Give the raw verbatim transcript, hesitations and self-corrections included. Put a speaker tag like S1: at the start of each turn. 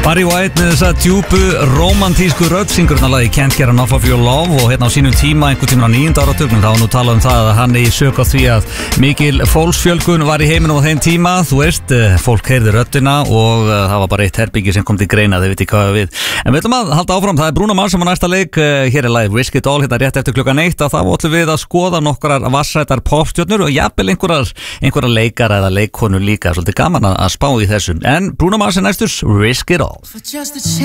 S1: Barry White með þessa djúpu romantísku rödd syngur hérna lagi Can't Get Enough of Your Love og hérna á sínum tíma einhvern tíma á níunda áratugnum þá var nú talað um það að hann eigi sök á því að mikil fólksfjölgun var í heiminum á þeim tíma, þú veist, fólk heyrði röddina og uh, það var bara eitt herbyggi sem kom til greina, þau veit ekki hvað við. En við ætlum að halda áfram, það er Bruno Mars sem á næsta leik, uh, hér er lagið Risk It All hérna rétt eftir klukkan eitt og þá ætlum við að skoða nokkrar vassrætar popstjörnur og jafnvel einhverjar, einhverjar leikara eða leikkonur líka, svolítið gaman að spá í þessum. En Bruno Mars er næstur, Risk It All.